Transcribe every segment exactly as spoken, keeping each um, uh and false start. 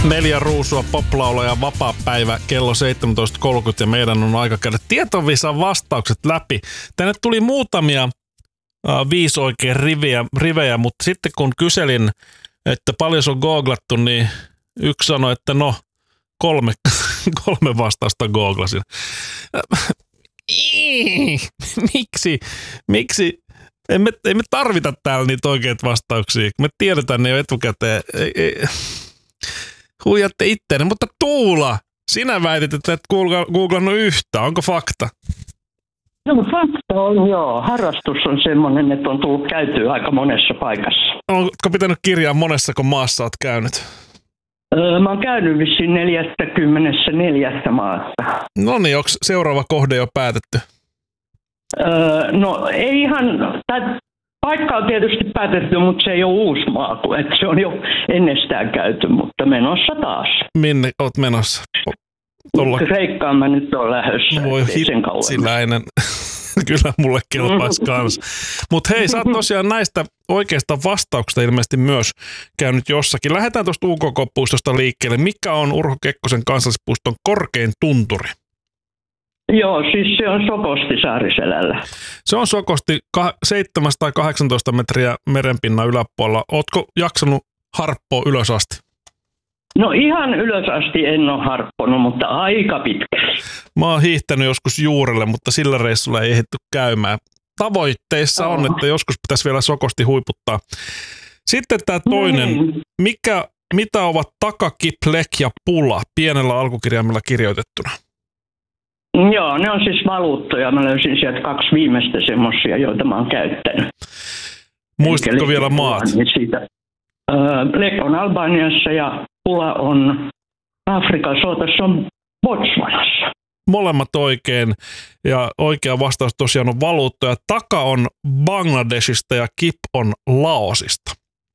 Neljä ruusua, poplaula ja vapaapäivä kello seitsemäntoista kolmekymmentä ja meidän on aika käydä tietovisan vastaukset läpi. Tänne tuli muutamia äh, viisi oikein rivejä, rivejä, mutta sitten kun kyselin, että paljon se on googlattu, niin yksi sanoi, että no kolme, kolme vastausta googlasin. Miksi? Miksi? Ei me, ei me tarvita täällä niitä oikeita vastauksia. Me tiedetään ne jo etukäteen. Ei, ei. Huijatte itteenne, mutta Tuula, sinä väitit, että et googlannut yhtään. Onko fakta? No fakta on joo. Harrastus on semmoinen, että on tullut käytyä aika monessa paikassa. Oletko pitänyt kirjaa monessako maassa olet käynyt? Öö, mä oon käynyt vissiin neljäkymmentäneljä maassa. No niin, onko seuraava kohde jo päätetty? Öö, no ei ihan, tai paikka on tietysti päätetty, mutta se ei ole uusi maa, että se on jo ennestään käyty, mutta menossa taas. Minne oot menossa? Tolla... Kreikkaan mä nyt oon lähdössä. Voi hitsiläinen. Kyllä mulle kelpaisi kans. Mutta hei, sä oot tosiaan näistä oikeista vastauksista ilmeisesti myös käynyt jossakin. Lähdetään tuosta U K K-puistosta liikkeelle. Mikä on Urho Kekkosen kansallispuiston korkein tunturi? Joo, siis se on Sokosti Saariselällä. Se on Sokosti seitsemänsataakahdeksantoista metriä merenpinnan yläpuolella. Ootko jaksanut harppoa ylös asti? No ihan ylös asti en ole harpponut, mutta aika pitkästi. Mä oon hiihtänyt joskus juurelle, mutta sillä reissulla ei ehditty käymään. Tavoitteissa on, että joskus pitäisi vielä Sokosti huiputtaa. Sitten tämä toinen. Mm. Mikä, mitä ovat taka, kip, lek ja pula pienellä alkukirjaimella kirjoitettuna? Joo, ne on siis valuuttoja. Mä löysin sieltä kaksi viimeistä semmosia, joita mä oon käyttänyt. Muistatko vielä maat? Niin siitä, öö, lek on Albaniassa ja pula on Afrikassa, se on Botswanassa. Molemmat oikein, ja oikea vastaus tosiaan on valuuttoja. Taka on Bangladeshista ja kip on Laosista.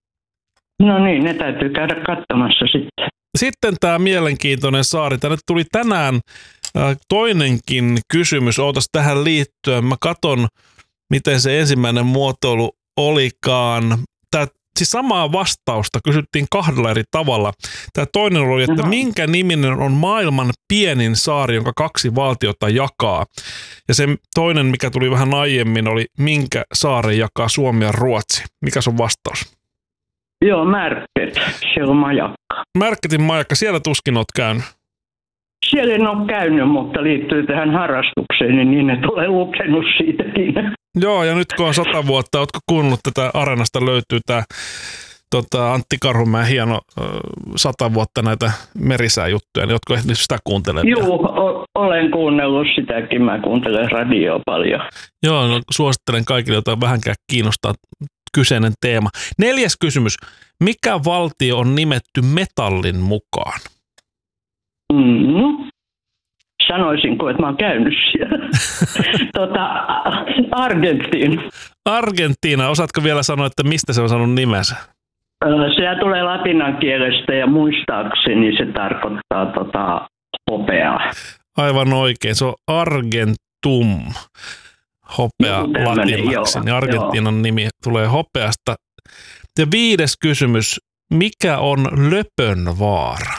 No niin, ne täytyy käydä katsomassa sitten. Sitten tämä mielenkiintoinen saari. Tänne tuli tänään äh, toinenkin kysymys. Ootas tähän liittyen. Mä katon, miten se ensimmäinen muotoilu olikaan. Tää, siis samaa vastausta kysyttiin kahdella eri tavalla. Tämä toinen oli, että Aha. minkä niminen on maailman pienin saari, jonka kaksi valtiota jakaa. Ja se toinen, mikä tuli vähän aiemmin, oli minkä saaren jakaa Suomi ja Ruotsi. Mikä on vastaus? Joo, Märket. Siellä on majakka. Märketin majakka. Siellä tuskin olet käynyt. Siellä en ole käynyt, mutta liittyy tähän harrastukseen, niin, niin et ole lukenut siitäkin. Joo, ja nyt kun on sata vuotta, ootko kuunnellut tätä Areenasta löytyy tämä tota, Antti Karhumäen hieno äh, sata vuotta näitä merisääjuttuja, niin ootko ehtinyt sitä kuuntelemaan? Joo, o- olen kuunnellut sitäkin, mä kuuntelen radioa paljon. Joo, no, suosittelen kaikille, joita vähänkään kiinnostaa kyseinen teema. Neljäs kysymys. Mikä valtio on nimetty metallin mukaan? Mm-hmm. Sanoisinko, että mä oon käynyt siellä. tota, Argentiina. Argentiina. Osaatko vielä sanoa, että mistä se on saanut nimensä? Se tulee latinan kielestä ja muistaakseni se tarkoittaa tota, hopeaa. Aivan oikein. Se on Argentum. Hopea latinaksi. Niin Argentiinan joo. nimi tulee hopeasta. Ja viides kysymys. Mikä on Löpönvaara?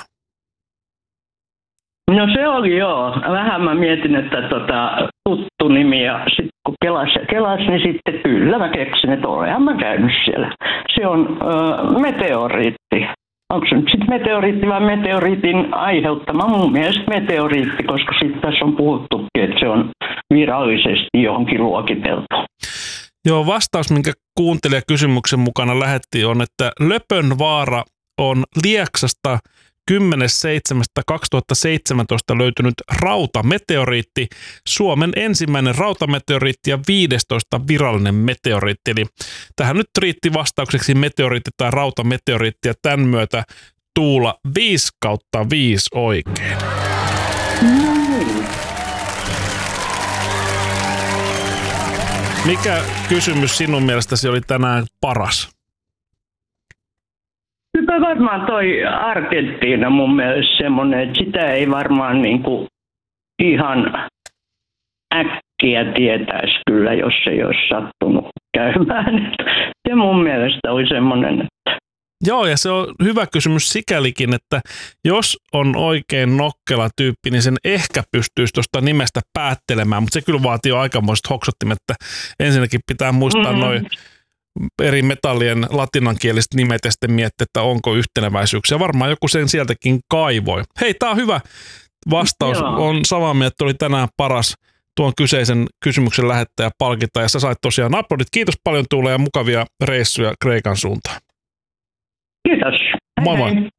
No se oli joo. Vähän mä mietin, että tota, tuttu nimi ja sitten kun kelas ja kelas, niin sitten kyllä mä keksin, että olenhan mä käynyt siellä. Se on ö, meteoriitti. Onko se nyt sitten meteoriitti vai meteoriitin aiheuttama? Mun mielestä meteoriitti, koska sitten tässä on puhuttukin, että se on virallisesti johonkin luokiteltu. Joo, vastaus, minkä kuuntelija kysymyksen mukana lähetti, on, että Löpönvaara on Lieksasta kymmenes seitsemättä kaksituhattaseitsemäntoista löytynyt rautameteoriitti, Suomen ensimmäinen rautameteoriitti ja viidestoista virallinen meteoriitti. Eli tähän nyt riitti vastaukseksi meteoriitti tai rautameteoriitti ja tämän myötä Tuula viisi kautta viisi oikein. Mikä kysymys sinun mielestäsi oli tänään paras? Kyllä varmaan toi Argentiina mun mielestä semmoinen, että sitä ei varmaan niinku ihan äkkiä tietäisi kyllä, jos ei olisi sattunut käymään. Se mun mielestä oli semmoinen, että Joo, ja se on hyvä kysymys sikälikin, että jos on oikein nokkela tyyppi, niin sen ehkä pystyisi tuosta nimestä päättelemään, mutta se kyllä vaatii jo aikamoiset hoksottimet, että ensinnäkin pitää muistaa mm-hmm. noin eri metallien latinankieliset nimet ja sitten miettiä, että onko yhteneväisyyksiä. Varmaan joku sen sieltäkin kaivoi. Hei, tää on hyvä vastaus. Joo. On samaa mieltä, että oli tänään paras tuon kyseisen kysymyksen lähettäjä palkita, ja sä sait tosiaan aplodit. Kiitos paljon Tuule ja mukavia reissuja Kreikan suuntaan. Kiitos. Moi moi.